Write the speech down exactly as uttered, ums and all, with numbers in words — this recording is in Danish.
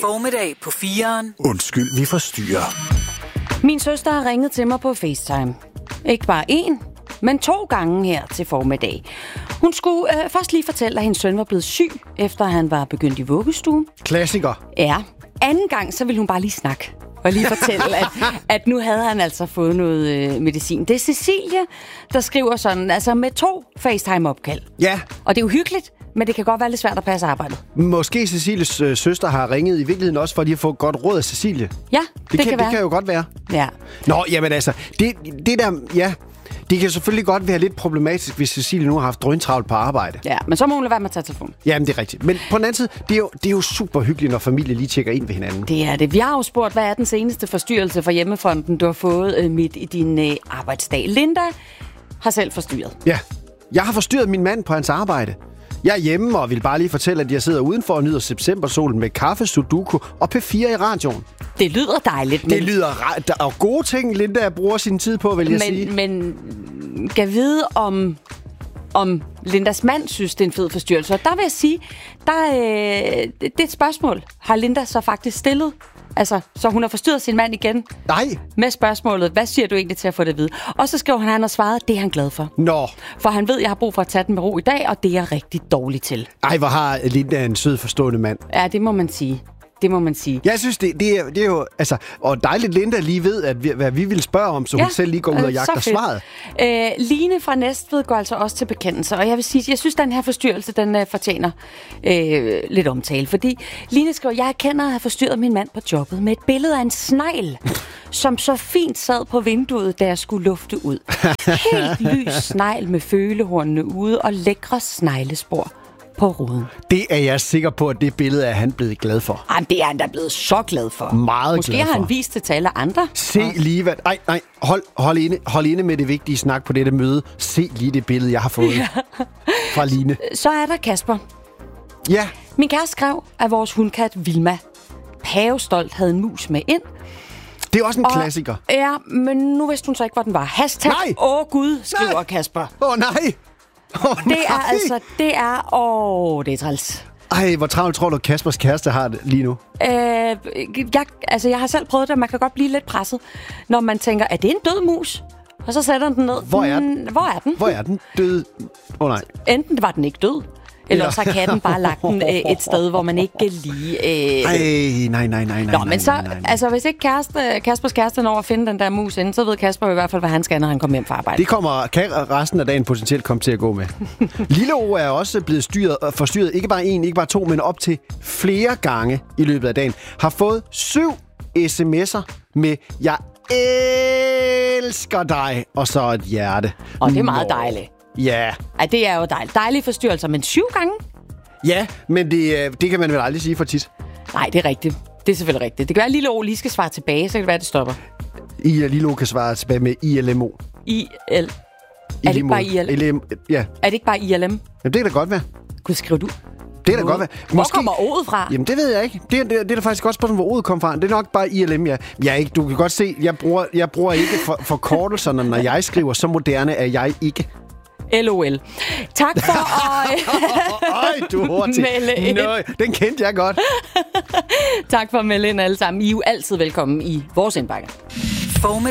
Formiddag på fireren. Undskyld, vi forstyrrer. Min søster har ringet til mig på FaceTime. Ikke bare én, men to gange her til formiddag. Hun skulle øh, først lige fortælle, at hendes søn var blevet syg, efter han var begyndt i vuggestuen. Klassiker. Ja. Anden gang, så ville hun bare lige snakke. Og lige fortælle, at, at nu havde han altså fået noget øh, medicin. Det er Cecilie, der skriver sådan, altså med to FaceTime-opkald. Ja. Og det er jo hyggeligt, men det kan godt være lidt svært at passe arbejdet. Måske Cecilies øh, søster har ringet i virkeligheden også, for lige at få godt råd af Cecilie. Ja, det, det kan, kan være. Det kan jo godt være. Ja. Nå, jamen altså, det, det der, ja, det kan selvfølgelig godt være lidt problematisk, hvis Cecilie nu har haft drøntravlt på arbejde. Ja, men så må hun lade være med at tage telefonen. Jamen, det er rigtigt. Men på den anden side, det er jo, det er jo super hyggeligt, når familie lige tjekker ind ved hinanden. Det er det. Vi har jo spurgt, hvad er den seneste forstyrrelse fra hjemmefronten, du har fået øh, midt i din øh, arbejdsdag. Linda har selv forstyrret. Ja, jeg har forstyrret min mand på hans arbejde. Jeg er hjemme og vil bare lige fortælle, at jeg sidder udenfor og nyder septembersolen med kaffe, sudoku og P fire i radioen. Det lyder dejligt. Men... Det lyder ret. Og gode ting, Linda bruger sin tid på, vil jeg men, sige. Men kan vide, om, om Lindas mand synes, det er en fed forstyrrelse. Og der vil jeg sige, der, øh, det er et spørgsmål. Har Linda så faktisk stillet? Altså, så hun har forstyrret sin mand igen? Nej. Med spørgsmålet, hvad siger du egentlig til at få det at vide? Og så skriver han, at han har svaret, det er han glad for. Nå. For han ved, at jeg har brug for at tage den med ro i dag, og det er jeg rigtig dårlig til. Ej, hvor har Linda en sød, forstående mand. Ja, det må man sige. Det må man sige. Jeg synes, det, det, er, det er jo... Altså, og dejligt, Linda lige ved, at vi, hvad vi vil spørge om, så hun ja, selv lige går ud og jagter svaret. Øh, Line fra Næstved går altså også til bekendelse, og jeg vil sige, jeg synes, den her forstyrrelse, den uh, fortjener øh, lidt omtale. Fordi Line skriver, jeg erkender at have forstyrret min mand på jobbet med et billede af en snegl, som så fint sad på vinduet, da jeg skulle lufte ud. Helt lys snegl med følehornene ude og lækre sneglespor på ruden. Det er jeg sikker på, at det billede er han blevet glad for. Jamen, det er han da blevet så glad for. Meget Måske glad for. har han vist det til alle andre. Se lige hvad... Ej, nej. Hold, hold, inde, hold inde med det vigtige snak på dette møde. Se lige det billede, jeg har fået ja. fra Line. Så er der Kasper. Ja. Min kæreste skrev, at vores hundkat Vilma pavestolt havde en mus med ind. Det er også en og, klassiker. Ja, men nu vidste hun så ikke, hvor den var. Hashtag, åh gud, skriver nej. Kasper. Åh oh, nej. Oh, det er nej. altså, det er, åh, det er træls. Ej, hvor travlt tror du, Kaspers kæreste har det lige nu? Øh, jeg, altså, jeg har selv prøvet det, og man kan godt blive lidt presset, når man tænker, er det en død mus? Og så sætter den ned. Hvor er den? Hvor er den? Hvor er den? Død? Åh oh, nej. Enten var den ikke død, eller så har katten bare lagt den øh, et sted, hvor man ikke kan lige... Øh... Ej, nej, nej, nej, nej. Nå, men så, nej, nej, nej. altså, hvis ikke kæreste, Kaspers kæreste når at finde den der mus inden, så ved Kasper i hvert fald, hvad han skal, når han kommer hjem fra arbejde. Det kommer, kan resten af dagen potentielt komme til at gå med. Lille O er også blevet styret, forstyrret, ikke bare en, ikke bare to, men op til flere gange i løbet af dagen. Har fået syv sms'er med, jeg elsker dig, og så et hjerte. Og det er meget Nå. dejligt. Ja. Ej, det er jo dejligt. Dejlige forstyrrelser, men syv gange? Ja, men det, det kan man vel aldrig sige for tit. Nej, det er rigtigt. Det er selvfølgelig rigtigt. Det kan være, at Lille O lige skal svare tilbage, så kan det være, at det stopper. I, Lille O kan svare tilbage med I L M O. I L... Er det ikke bare I L M? Ja. Er det ikke bare I L M? Jamen, det kan da godt være. Gud, skriver du? Det kan da godt være. Hvor Måske... kommer O'et fra? Jamen, det ved jeg ikke. Det, det, det er da faktisk godt spørgsmål, hvor O'et kom fra. Det er nok bare I L M, ja. Jeg er ikke, du kan godt se, jeg bruger, jeg bruger ikke for, forkortelserne, når jeg skriver. Så moderne er jeg ikke. L O L. Tak for at... Øj, du er hurtig. Nøj, den kendte jeg godt. Tak for at melde ind alle sammen. I er jo altid velkommen i vores indbakke. Formiddag